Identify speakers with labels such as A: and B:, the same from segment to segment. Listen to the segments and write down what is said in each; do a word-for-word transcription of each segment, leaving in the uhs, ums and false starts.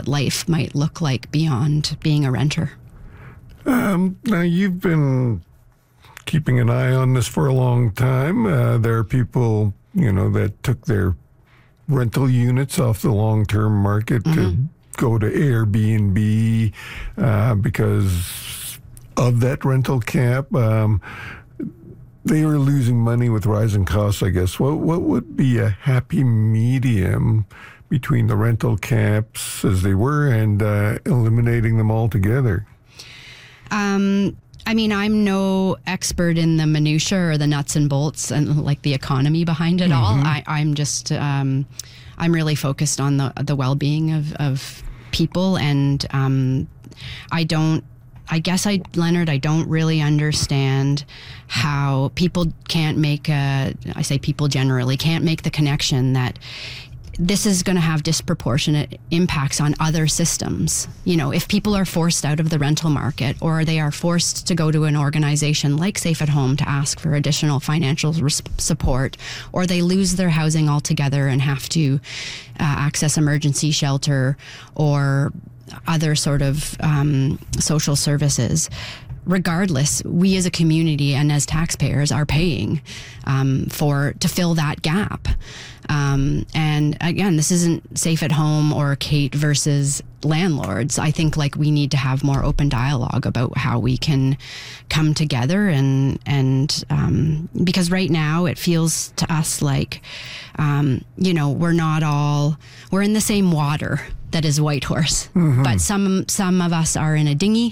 A: life might look like beyond being a renter.
B: Um, now, you've been keeping an eye on this for a long time. Uh, there are people, you know, that took their rental units off the long-term market mm-hmm. to go to Airbnb uh, because of that rental cap. Um, they are losing money with rising costs, I guess. What, what would be a happy medium between the rental caps as they were and uh, eliminating them altogether?
A: Um, I mean, I'm no expert in the minutia or the nuts and bolts and like the economy behind it mm-hmm. all. I, I'm just, um, I'm really focused on the the well-being of, of people, and um, I don't. I guess I, Leonard, I don't really understand how people can't make a. I say people generally can't make the connection that this is going to have disproportionate impacts on other systems. You know, if people are forced out of the rental market, or they are forced to go to an organization like Safe at Home to ask for additional financial res- support, or they lose their housing altogether and have to uh, access emergency shelter or other sort of um, social services. Regardless, we as a community and as taxpayers are paying um, for to fill that gap. Um, and again, this isn't Safe at Home or Kate versus landlords. I think like we need to have more open dialogue about how we can come together, and and um, because right now it feels to us like um, you know we're not all we're in the same water that is Whitehorse, mm-hmm. but some some of us are in a dinghy.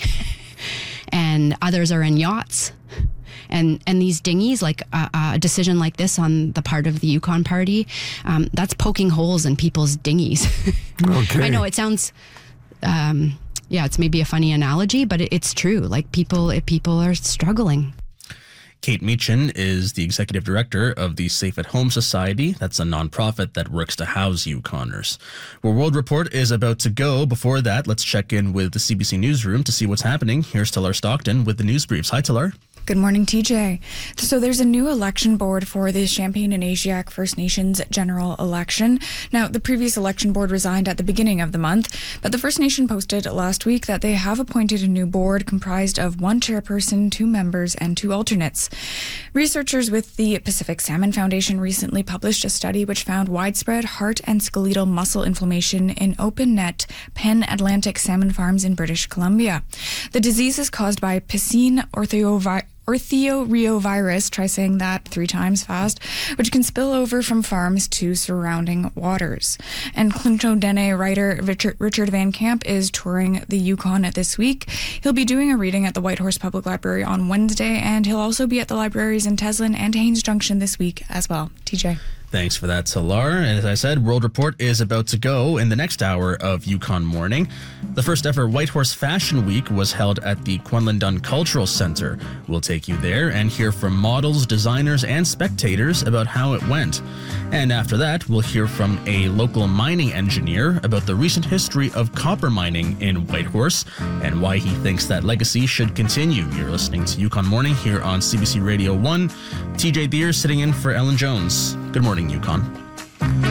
A: And others are in yachts. And and these dinghies, like uh, a decision like this on the part of the Yukon Party, um, that's poking holes in people's dinghies. Okay. I know it sounds, um, yeah, it's maybe a funny analogy, but it, it's true. Like people, it, people are struggling.
C: Kate Meechan is the executive director of the Safe at Home Society. That's a nonprofit that works to house Yukoners. Well, World Report is about to go. Before that, let's check in with the C B C Newsroom to see what's happening. Here's Talar Stockton with the news briefs. Hi, Talar.
D: Good morning, T J. So there's a new election board for the Champagne and Asiac First Nations general election. Now, the previous election board resigned at the beginning of the month, but the First Nation posted last week that they have appointed a new board comprised of one chairperson, two members, and two alternates. Researchers with the Pacific Salmon Foundation recently published a study which found widespread heart and skeletal muscle inflammation in open-net Pan-Atlantic salmon farms in British Columbia. The disease is caused by piscine orthovirus. Orthoreovirus, try saying that three times fast, which can spill over from farms to surrounding waters. And Clinto Dene writer Richard, Richard Van Camp is touring the Yukon this week. He'll be doing a reading at the Whitehorse Public Library on Wednesday, and he'll also be at the libraries in Teslin and Haines Junction this week as well. T J.
C: Thanks for that, Talar. And as I said, World Report is about to go in the next hour of Yukon Morning. The first ever Whitehorse Fashion Week was held at the Quinlan Dunn Cultural Center. We'll take you there and hear from models, designers, and spectators about how it went. And after that, we'll hear from a local mining engineer about the recent history of copper mining in Whitehorse and why he thinks that legacy should continue. You're listening to Yukon Morning here on C B C Radio one. T J Beer sitting in for Ellen Jones. Good morning, Yukon.